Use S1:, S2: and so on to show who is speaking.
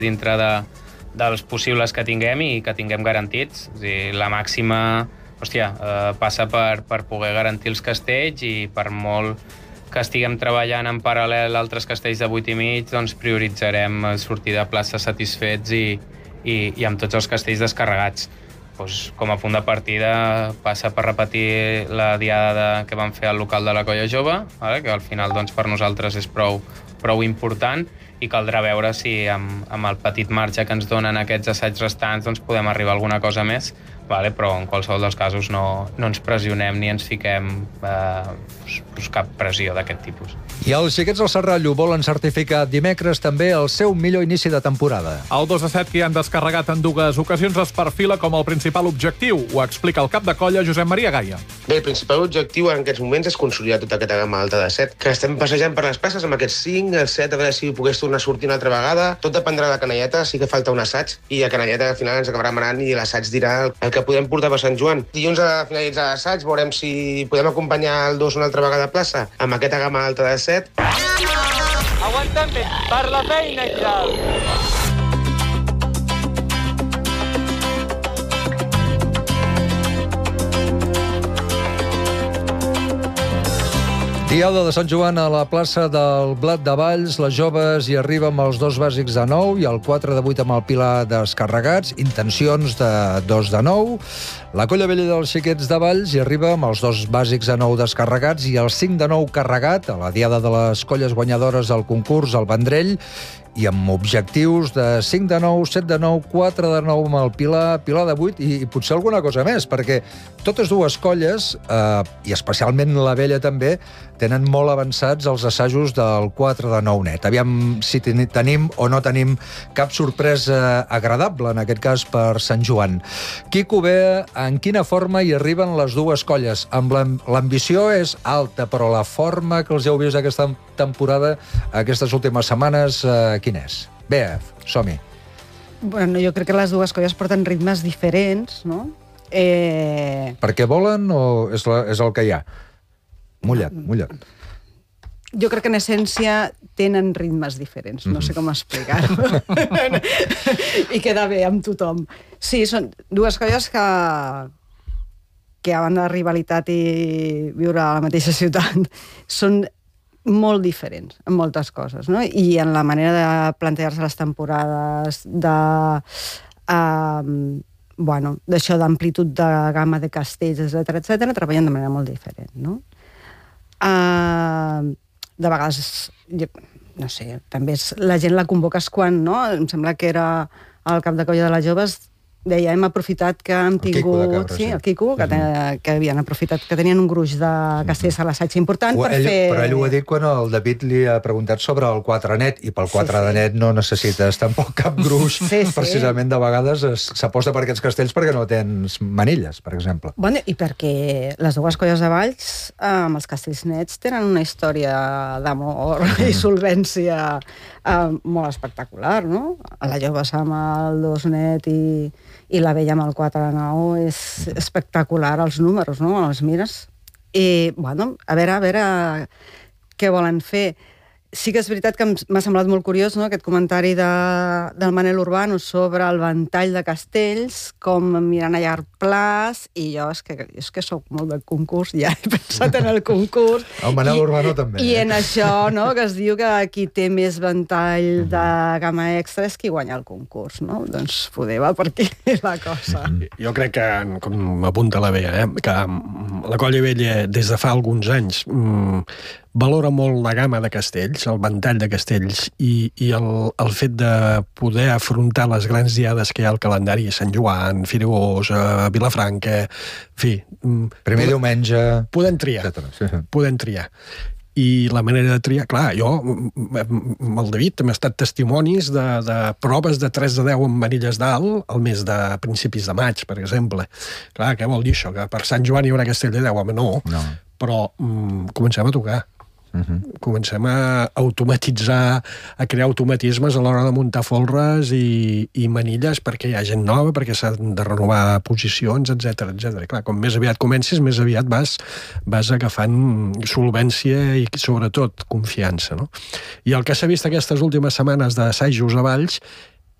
S1: dintre dels possibles que tinguem i que tinguem garantits. És a dir, la màxima passa per poder garantir els castells i per molt que estiguem treballant en paral·lel a altres castells de 8,5, doncs prioritzarem sortir de places satisfets i amb tots els castells descarregats. Com a punt de partida passa per repetir la diada que vam fer al local de la Colla Jove, que al final per nosaltres és prou important, i caldrà veure si amb el petit marge que ens donen aquests assaigs restants podem arribar a alguna cosa més, però en qualsevol dels casos no ens pressionem ni ens fiquem cap pressió d'aquest tipus.
S2: I els xiquets del Serrallo volen certificar dimecres també el seu millor inici de temporada.
S3: El 2-7 que hi han descarregat en 2 ocasions es perfila com el principal objectiu. Ho explica el cap de colla, Josep Maria Gaia.
S4: Bé, el principal objectiu en aquests moments és consolidar tota aquesta gamma alta de 7, que estem passejant per les places amb aquests 5, el 7, a veure si pogués tornar a sortir una altra vegada. Tot dependrà de la canalleta, sí que falta un assaig, i la canalleta al final ens acabarà manant i l'assaig dirà el que podem portar per Sant Joan. Dilluns, a finalitzar l'assaig, veurem si podem acompanyar el 2 una altra vegada a plaça amb aquesta gamma alta de 7.
S5: Aguantem bé, per la feina i tal.
S2: Diada de Sant Joan a la plaça del Blat de Valls. Les joves hi arriben amb els 2 bàsics de 9 i el 4 de 8 amb el Pilar descarregats. Intencions de 2 de 9. La Colla Vella dels Xiquets de Valls hi arriba amb els 2 bàsics de 9 descarregats i el 5 de 9 carregat a la Diada de les colles guanyadores del concurs al Vendrell, i amb objectius de 5 de 9, 7 de 9, 4 de 9 amb el Pilar de 8 i potser alguna cosa més, perquè totes 2 colles, i especialment la Vella també, tenen molt avançats els assajos del 4 de 9 net. Aviam si tenim o no tenim cap sorpresa agradable, en aquest cas per Sant Joan. Quico, bé, en quina forma hi arriben les 2 colles? L'ambició és alta, però la forma que els heu vist aquesta temporada, aquestes últimes setmanes, quina és? Bé, som-hi.
S6: Bueno, jo crec que les 2 colles porten ritmes diferents, no?
S2: Perquè volen o és el que hi ha? Mullat.
S6: Jo crec que en essència tenen ritmes diferents, no sé com explicar-ho. I queda bé amb tothom. Sí, són 2 colles que a banda de rivalitat i viure a la mateixa ciutat són molt diferents en moltes coses, no? I en la manera de plantejar-se les temporades, d'això d'amplitud de gamma de castells, etc., treballen de manera molt diferent, no? De vegades, no sé, també la gent la convoques quan, no? Em sembla que era el cap de colla de les joves, deia, hem aprofitat que hem tingut... El Quico, que havien aprofitat que tenien un gruix de castells a l'assaig important per fer...
S2: Però ell ho ha dit quan el David li ha preguntat sobre el 4 net, i pel 4 de net no necessites tampoc cap gruix. Precisament de vegades s'aposta per aquests castells perquè no tens manilles, per exemple.
S6: Bueno, i perquè les 2 colles de Valls, amb els castells nets, tenen una història d'amor i solvència molt espectacular, no? La Joves amb el 2 net i la Vella amb el 4 de 9 és espectacular, els números, no? Els mires. I, bueno, a veure què volen fer. Sí que és veritat que m'ha semblat molt curiós, no?, aquest comentari del Manel Urbano sobre el ventall de castells, com mirant a llarg plaç, i jo és que soc molt del concurs, ja he pensat en el concurs.
S2: El Manel Urbano també.
S6: I en això, no?, que es diu que qui té més ventall de gamma extra és qui guanya el concurs, no? Doncs poder va per aquí la cosa.
S7: Jo crec que, com apunta la Bea, que la Colla Vella des de fa alguns anys valora molt la gamma de castells, el ventall de castells i el fet de poder afrontar les grans diades que hi ha al calendari, Sant Joan, Figuerols, Vilafranca, en fi...
S2: Primer diumenge...
S7: Podem triar. I la manera de triar... Clar, jo, amb el David, hem estat testimonis de proves de 3 de 10 amb manilles d'alt al mes de principis de maig, per exemple. Clar, què vol dir això? Que per Sant Joan hi haurà castell de 10? Home, no. Però comencem a tocar. Comencem a automatitzar, a crear automatismes a l'hora de muntar folres i manilles perquè hi ha gent nova, perquè s'han de renovar posicions, etc. Clar, com més aviat comencis, més aviat vas agafant solvència i sobretot confiança, no? I el que s'ha vist aquestes últimes setmanes d'assajos a Valls